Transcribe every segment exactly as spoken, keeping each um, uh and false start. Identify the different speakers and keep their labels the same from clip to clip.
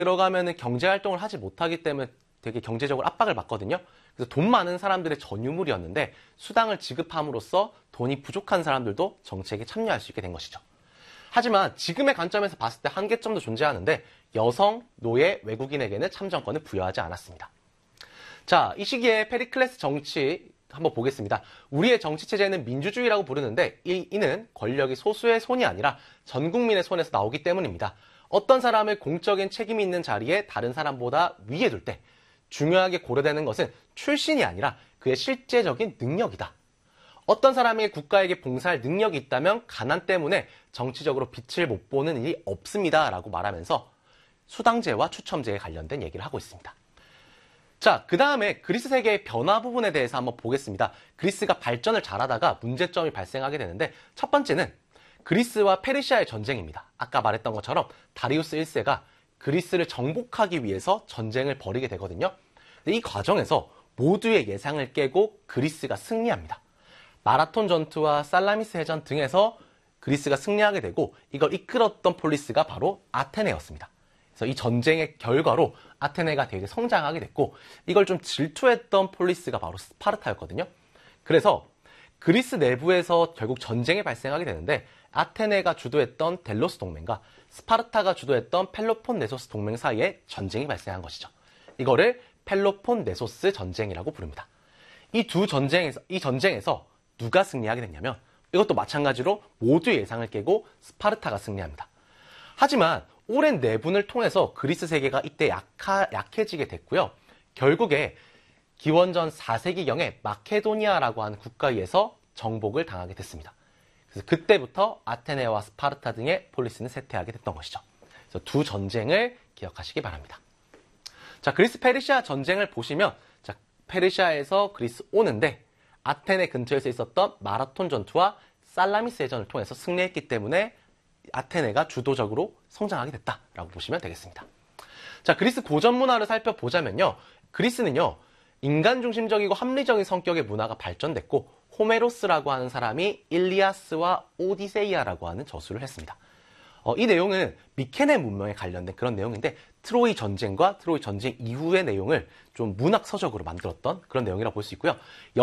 Speaker 1: 들어가면은 경제 활동을 하지 못하기 때문에 되게 경제적으로 압박을 받거든요. 그래서 돈 많은 사람들의 전유물이었는데 수당을 지급함으로써 돈이 부족한 사람들도 정책에 참여할 수 있게 된 것이죠. 하지만 지금의 관점에서 봤을 때 한계점도 존재하는데 여성, 노예, 외국인에게는 참정권을 부여하지 않았습니다. 자, 이 시기에 페리클레스 정치 한번 보겠습니다. 우리의 정치 체제는 민주주의라고 부르는데 이, 이는 권력이 소수의 손이 아니라 전 국민의 손에서 나오기 때문입니다. 어떤 사람을 공적인 책임이 있는 자리에 다른 사람보다 위에 둘 때 중요하게 고려되는 것은 출신이 아니라 그의 실제적인 능력이다. 어떤 사람이 국가에게 봉사할 능력이 있다면 가난 때문에 정치적으로 빛을 못 보는 일이 없습니다. 라고 말하면서 수당제와 추첨제에 관련된 얘기를 하고 있습니다. 자, 그 다음에 그리스 세계의 변화 부분에 대해서 한번 보겠습니다. 그리스가 발전을 잘하다가 문제점이 발생하게 되는데 첫 번째는 그리스와 페르시아의 전쟁입니다. 아까 말했던 것처럼 다리우스 일 세가 그리스를 정복하기 위해서 전쟁을 벌이게 되거든요. 근데 이 과정에서 모두의 예상을 깨고 그리스가 승리합니다. 마라톤 전투와 살라미스 해전 등에서 그리스가 승리하게 되고 이걸 이끌었던 폴리스가 바로 아테네였습니다. 그래서 이 전쟁의 결과로 아테네가 되게 성장하게 됐고 이걸 좀 질투했던 폴리스가 바로 스파르타였거든요. 그래서 그리스 내부에서 결국 전쟁이 발생하게 되는데 아테네가 주도했던 델로스 동맹과 스파르타가 주도했던 펠로폰네소스 동맹 사이에 전쟁이 발생한 것이죠. 이거를 펠로폰네소스 전쟁이라고 부릅니다. 이 두 전쟁에서, 이 전쟁에서 누가 승리하게 됐냐면 이것도 마찬가지로 모두의 예상을 깨고 스파르타가 승리합니다. 하지만 오랜 내분을 통해서 그리스 세계가 이때 약하, 약해지게 됐고요. 결국에 기원전 사 세기경에 마케도니아라고 하는 국가에 의해서 정복을 당하게 됐습니다. 그래서 그때부터 아테네와 스파르타 등의 폴리스는 쇠퇴하게 됐던 것이죠. 그래서 두 전쟁을 기억하시기 바랍니다. 자, 그리스 페르시아 전쟁을 보시면 자, 페르시아에서 그리스 오는데 아테네 근처에서 있었던 마라톤 전투와 살라미스 해전을 통해서 승리했기 때문에 아테네가 주도적으로 성장하게 됐다라고 보시면 되겠습니다. 자, 그리스 고전 문화를 살펴보자면요. 그리스는요. 인간 중심적이고 합리적인 성격의 문화가 발전됐고 호메로스라고 하는 사람이 일리아스와 오디세이아라고 하는 저술을 했습니다. 어, 이 내용은 미케네 문명에 관련된 그런 내용인데 트로이 전쟁과 트로이 전쟁 이후의 내용을 좀 문학 서적으로 만들었던 그런 내용이라고 볼 수 있고요.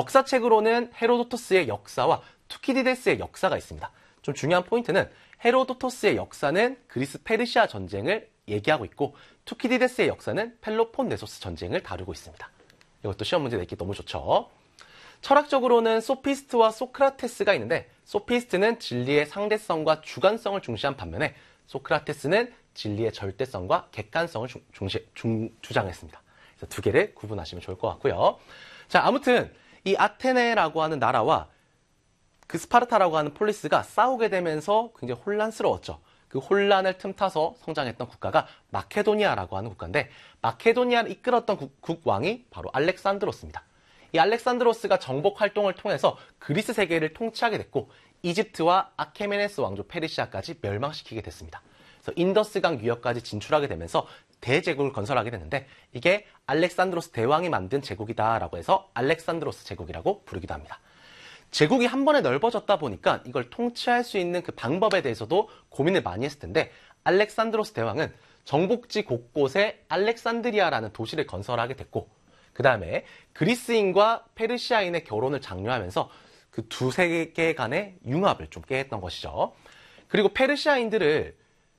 Speaker 1: 역사책으로는 헤로도토스의 역사와 투키디데스의 역사가 있습니다. 좀 중요한 포인트는 헤로도토스의 역사는 그리스 페르시아 전쟁을 얘기하고 있고 투키디데스의 역사는 펠로폰네소스 전쟁을 다루고 있습니다. 이것도 시험 문제 내기 너무 좋죠. 철학적으로는 소피스트와 소크라테스가 있는데 소피스트는 진리의 상대성과 주관성을 중시한 반면에 소크라테스는 진리의 절대성과 객관성을 중, 중시, 중, 주장했습니다. 그래서 두 개를 구분하시면 좋을 것 같고요. 자, 아무튼 이 아테네라고 하는 나라와 그 스파르타라고 하는 폴리스가 싸우게 되면서 굉장히 혼란스러웠죠. 그 혼란을 틈타서 성장했던 국가가 마케도니아라고 하는 국가인데 마케도니아를 이끌었던 국, 국왕이 바로 알렉산드로스입니다. 이 알렉산드로스가 정복 활동을 통해서 그리스 세계를 통치하게 됐고 이집트와 아케메네스 왕조 페르시아까지 멸망시키게 됐습니다. 그래서 인더스강 유역까지 진출하게 되면서 대제국을 건설하게 됐는데 이게 알렉산드로스 대왕이 만든 제국이다라고 해서 알렉산드로스 제국이라고 부르기도 합니다. 제국이 한 번에 넓어졌다 보니까 이걸 통치할 수 있는 그 방법에 대해서도 고민을 많이 했을 텐데 알렉산드로스 대왕은 정복지 곳곳에 알렉산드리아라는 도시를 건설하게 됐고 그 다음에 그리스인과 페르시아인의 결혼을 장려하면서 그 두 세계 간의 융합을 좀 깨했던 것이죠. 그리고 페르시아인들을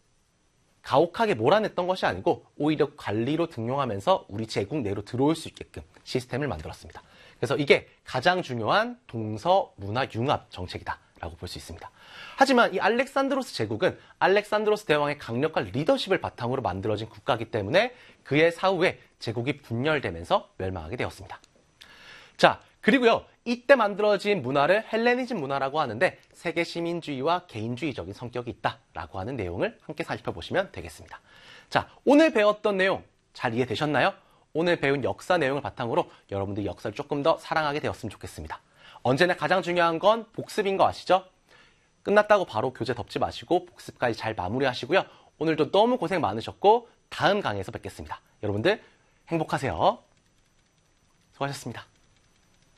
Speaker 1: 가혹하게 몰아냈던 것이 아니고 오히려 관리로 등용하면서 우리 제국 내로 들어올 수 있게끔 시스템을 만들었습니다. 그래서 이게 가장 중요한 동서 문화 융합 정책이다라고 볼 수 있습니다. 하지만 이 알렉산드로스 제국은 알렉산드로스 대왕의 강력한 리더십을 바탕으로 만들어진 국가이기 때문에 그의 사후에 제국이 분열되면서 멸망하게 되었습니다. 자, 그리고요. 이때 만들어진 문화를 헬레니즘 문화라고 하는데 세계 시민주의와 개인주의적인 성격이 있다라고 하는 내용을 함께 살펴보시면 되겠습니다. 자, 오늘 배웠던 내용 잘 이해되셨나요? 오늘 배운 역사 내용을 바탕으로 여러분들이 역사를 조금 더 사랑하게 되었으면 좋겠습니다. 언제나 가장 중요한 건 복습인 거 아시죠? 끝났다고 바로 교재 덮지 마시고 복습까지 잘 마무리하시고요. 오늘도 너무 고생 많으셨고 다음 강의에서 뵙겠습니다. 여러분들 행복하세요. 수고하셨습니다.